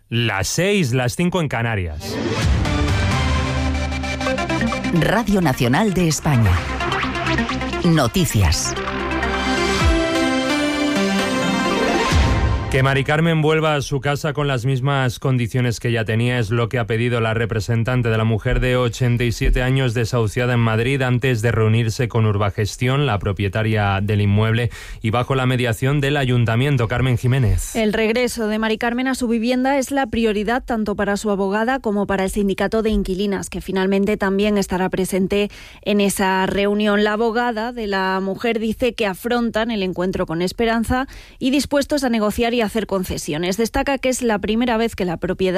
Las 6, las 5 en Canarias. Radio Nacional de España. Noticias. Que Mari Carmen vuelva a su casa con las mismas condiciones que ya tenía es lo que ha pedido la representante de la mujer de 87 años desahuciada en Madrid antes de reunirse con Urbagestión, la propietaria del inmueble, y bajo la mediación del Ayuntamiento. Carmen Jiménez. El regreso de Mari Carmen a su vivienda es la prioridad tanto para su abogada como para el sindicato de inquilinas, que finalmente también estará presente en esa reunión. La abogada de la mujer dice que afrontan el encuentro con esperanza y dispuestos a negociar y hacer concesiones. Destaca que es la primera vez que la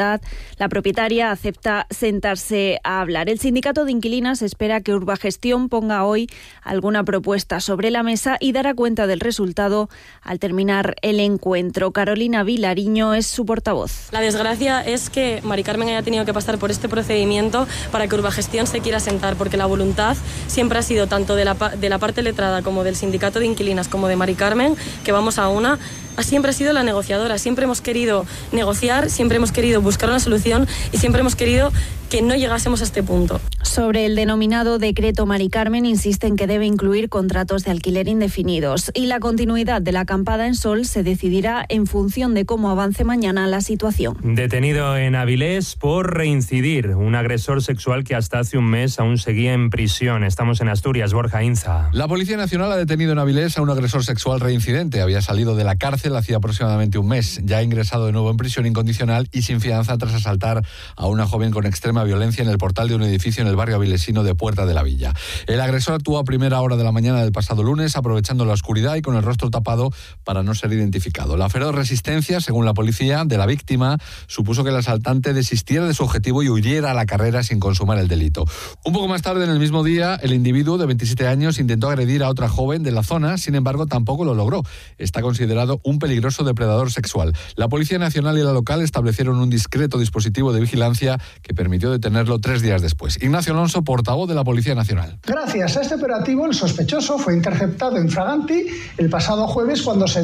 propietaria acepta sentarse a hablar. El sindicato de inquilinas espera que Urbagestión ponga hoy alguna propuesta sobre la mesa y dará cuenta del resultado al terminar el encuentro. Carolina Vilariño es su portavoz. La desgracia es que Mari Carmen haya tenido que pasar por este procedimiento para que Urbagestión se quiera sentar, porque la voluntad siempre ha sido tanto de la parte letrada como del sindicato de inquilinas como de Mari Carmen, que vamos a una, siempre ha sido la negociadora. Siempre hemos querido negociar, siempre hemos querido buscar una solución y siempre hemos querido que no llegásemos a este punto. Sobre el denominado decreto Mari Carmen, insisten que debe incluir contratos de alquiler indefinidos y la continuidad de la acampada en Sol se decidirá en función de cómo avance mañana la situación. Detenido en Avilés por reincidir, un agresor sexual que hasta hace un mes aún seguía en prisión. Estamos en Asturias, Borja Inza. La Policía Nacional ha detenido en Avilés a un agresor sexual reincidente. Había salido de la cárcel hacía aproximadamente un mes. Ya ha ingresado de nuevo en prisión incondicional y sin fianza tras asaltar a una joven con extrema violencia en el portal de un edificio en el barrio avilesino de Puerta de la Villa. El agresor actuó a primera hora de la mañana del pasado lunes, aprovechando la oscuridad y con el rostro tapado para no ser identificado. La feroz resistencia, según la policía, de la víctima supuso que el asaltante desistiera de su objetivo y huyera a la carrera sin consumar el delito. Un poco más tarde, en el mismo día, el individuo de 27 años intentó agredir a otra joven de la zona, sin embargo, tampoco lo logró. Está considerado un peligroso depredador sexual. La Policía Nacional y la local establecieron un discreto dispositivo de vigilancia que permitió detenerlo 3 días después. Ignacio Alonso, portavoz de la Policía Nacional. Gracias a este operativo, el sospechoso fue interceptado in fraganti el pasado jueves cuando se